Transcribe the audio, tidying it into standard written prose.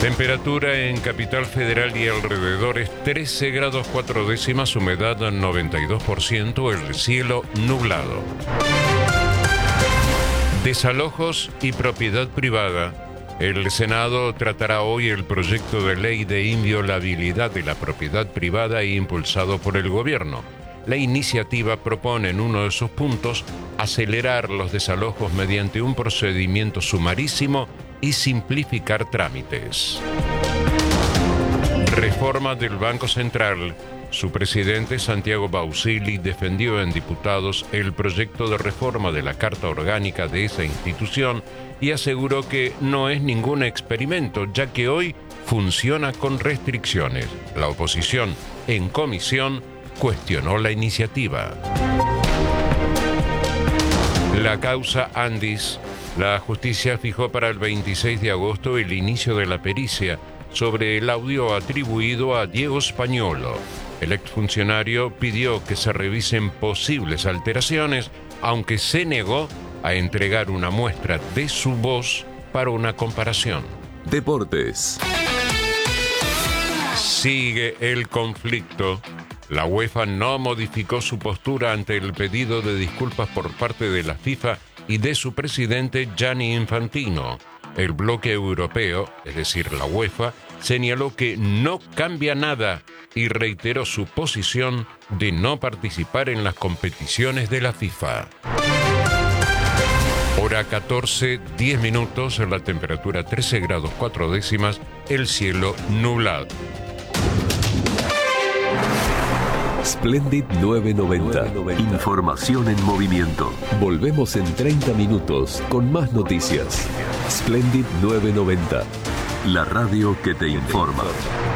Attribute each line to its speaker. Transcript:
Speaker 1: Temperatura en Capital Federal y alrededores 13 grados 4 décimas, humedad 92%, el cielo nublado. Desalojos y propiedad privada. El Senado tratará hoy el proyecto de ley de inviolabilidad de la propiedad privada impulsado por el gobierno. La iniciativa propone en uno de sus puntos acelerar los desalojos mediante un procedimiento sumarísimo y simplificar trámites. Reforma del Banco Central. Su presidente, Santiago Bausili, defendió en diputados el proyecto de reforma de la Carta Orgánica de esa institución y aseguró que no es ningún experimento, ya que hoy funciona con restricciones. La oposición, en comisión, cuestionó la iniciativa. La causa Andis. La justicia fijó para el 26 de agosto el inicio de la pericia sobre el audio atribuido a Diego Spagnuolo. El exfuncionario pidió que se revisen posibles alteraciones, aunque se negó a entregar una muestra de su voz para una comparación.
Speaker 2: Deportes.
Speaker 1: Sigue el conflicto. La UEFA no modificó su postura ante el pedido de disculpas por parte de la FIFA y de su presidente Gianni Infantino. El bloque europeo, es decir, la UEFA, señaló que no cambia nada y reiteró su posición de no participar en las competiciones de la FIFA. Hora 14, 10 minutos, la temperatura 13 grados 4 décimas, el cielo nublado.
Speaker 2: Splendid 990. Información en movimiento. Volvemos en 30 minutos con más noticias. Splendid 990. La radio que te informa.